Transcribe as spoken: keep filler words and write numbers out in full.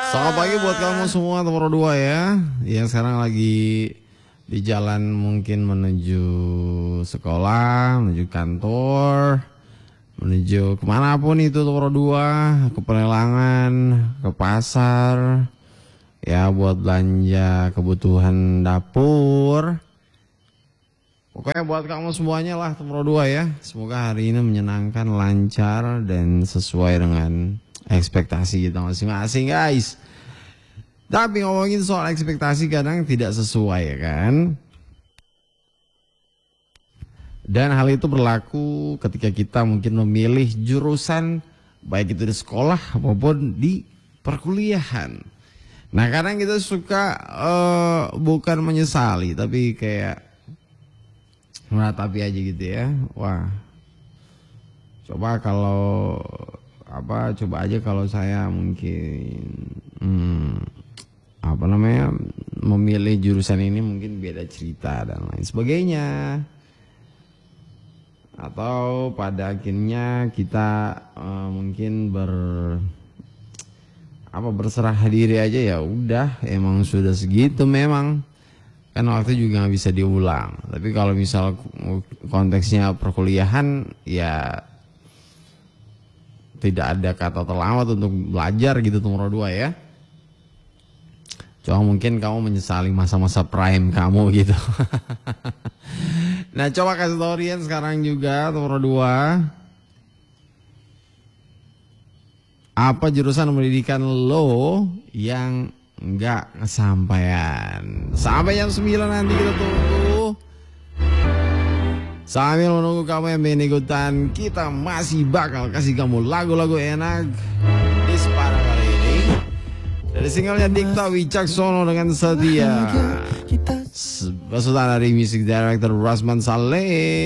Selamat pagi buat kamu semua nomor dua ya. Yang sekarang lagi di jalan mungkin menuju sekolah, menuju kantor, menuju kemanapun itu nomor dua, ke pelelangan, ke pasar, ya buat belanja kebutuhan dapur. Pokoknya buat kamu semuanya lah nomor dua ya. Semoga hari ini menyenangkan, lancar, dan sesuai dengan ekspektasi kita masing-masing guys. Tapi ngomongin soal ekspektasi kadang tidak sesuai ya kan. Dan hal itu berlaku ketika kita mungkin memilih jurusan baik itu di sekolah maupun di perkuliahan. Nah kadang kita suka uh, bukan menyesali tapi kayak meratapi aja gitu ya. Wah, coba kalau apa coba aja kalau saya mungkin hmm, apa namanya memilih jurusan ini mungkin beda cerita dan lain sebagainya. Atau pada akhirnya kita uh, mungkin ber apa berserah diri aja, ya udah emang sudah segitu memang. Kan waktu juga nggak bisa diulang. Tapi kalau misal konteksnya perkuliahan, ya tidak ada kata terlambat untuk belajar gitu nomor dua ya. Cuma mungkin kamu menyesali masa-masa prime kamu gitu. Nah coba kasih tau Rian sekarang juga nomor dua. Apa jurusan pendidikan lo yang nggak kesampaian? Sampai jam sembilan nanti kita tunggu. Sambil menunggu kamu yang pengen ikutan, kita masih bakal kasih kamu lagu-lagu enak di Separa kali ini. Dari singlenya Dikta Wicaksono dengan Setia. Besutan dari music director Rasman Saleh.